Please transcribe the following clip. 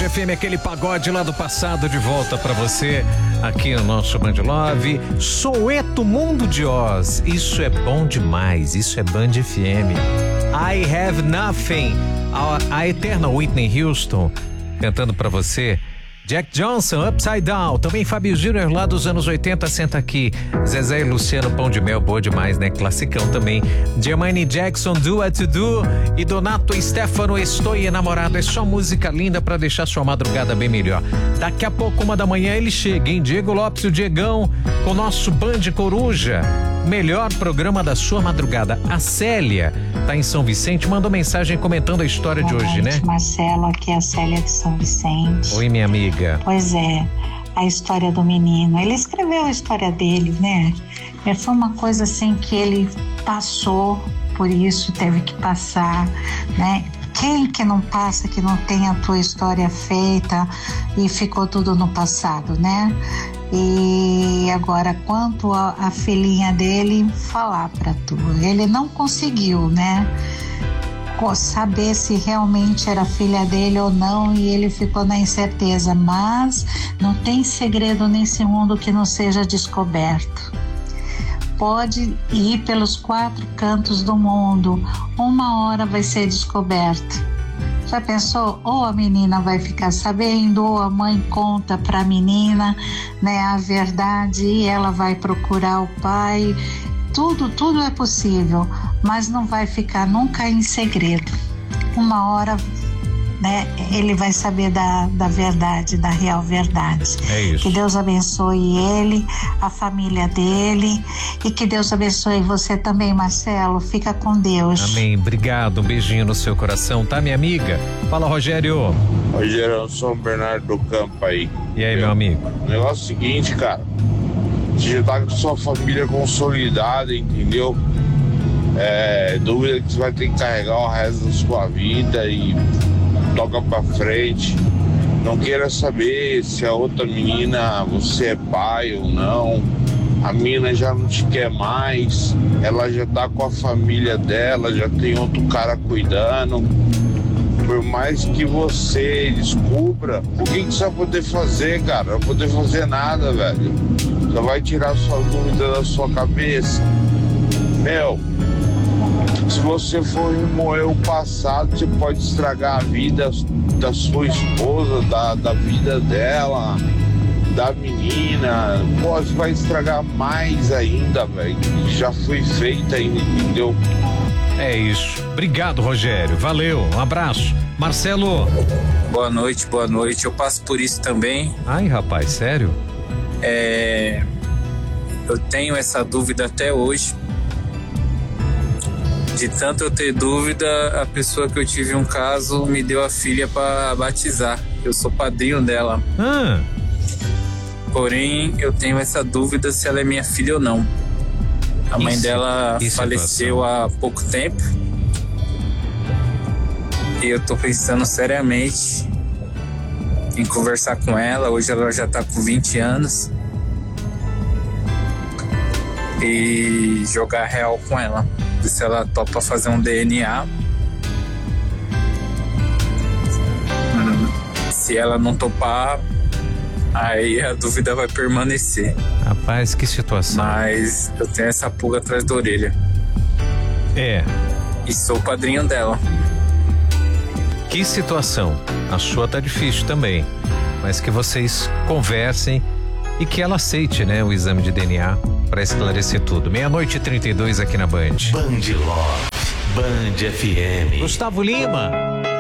FM, aquele pagode lá do passado de volta pra você aqui no nosso Band Love. Soweto, Mundo de Oz, isso é bom demais, isso é Band FM. I Have Nothing, a eterna Whitney Houston cantando pra você. Jack Johnson, Upside Down, também Fábio Júnior lá dos anos 80, senta aqui. Zezé e Luciano, Pão de Mel, boa demais, né? Classicão também. Germaine Jackson, Do What To Do e Donato e Stefano, Estou Enamorado. É só música linda pra deixar sua madrugada bem melhor. Daqui a pouco, 1h ele chega, hein? Diego Lopes, o Diegão, com o nosso Band Coruja. Melhor programa da sua madrugada. A Célia tá em São Vicente, mandou mensagem comentando a história de hoje, né? Marcelo, aqui é a Célia de São Vicente. Oi, minha amiga. Pois é, a história do menino. Ele escreveu a história dele, né? Foi uma coisa assim que ele passou por isso, teve que passar, né? Quem que não passa, que não tem a tua história feita e ficou tudo no passado, né? E agora, quanto a filhinha dele, falar pra tu, ele não conseguiu, né? Saber se realmente era filha dele ou não, e ele ficou na incerteza, mas não tem segredo nesse mundo que não seja descoberto. Pode ir pelos 4 cantos do mundo, uma hora vai ser descoberto. Já pensou? Ou a menina vai ficar sabendo, ou a mãe conta pra menina, né, a verdade, e ela vai procurar o pai. Tudo é possível, mas não vai ficar nunca em segredo. Uma hora, né, ele vai saber da verdade, da real verdade. É isso. Que Deus abençoe ele, a família dele, e que Deus abençoe você também, Marcelo. Fica com Deus. Amém, obrigado, um beijinho no seu coração, tá, minha amiga? Fala, Rogério. Rogério, São Bernardo do Campo aí. E aí, meu amigo? O negócio é o seguinte, cara, você já tá com sua família consolidada, entendeu? Dúvida que você vai ter que carregar o resto da sua vida e toca pra frente. Não queira saber se a outra menina, você é pai ou não. A menina já não te quer mais, ela já tá com a família dela, já tem outro cara cuidando. Por mais que você descubra, o que você vai poder fazer, cara? Não vai poder fazer nada, velho. Só vai tirar sua dúvida da sua cabeça. Meu, se você for remoer o passado, você pode estragar a vida da sua esposa, da vida dela, da menina. Pô, você vai estragar mais ainda, velho. Já foi feita ainda, entendeu? É isso. Obrigado, Rogério. Valeu. Um abraço. Marcelo. Boa noite. Eu passo por isso também. Ai, rapaz, sério? Eu tenho essa dúvida até hoje. De tanto eu ter dúvida, a pessoa que eu tive um caso me deu a filha para batizar. Eu sou padrinho dela. Porém, eu tenho essa dúvida se ela é minha filha ou não. A mãe dela faleceu há pouco tempo. E eu tô pensando seriamente em conversar com ela. Hoje ela já tá com 20 anos. E jogar real com ela. Ver se ela topa fazer um DNA. Se ela não topar, aí a dúvida vai permanecer. Rapaz, que situação. Mas eu tenho essa pulga atrás da orelha. E sou o padrinho dela. Que situação. A sua tá difícil também. Mas que vocês conversem e que ela aceite, né, o exame de DNA para esclarecer tudo. 00:32 aqui na Band. Band Love, Band FM. Gustavo Lima.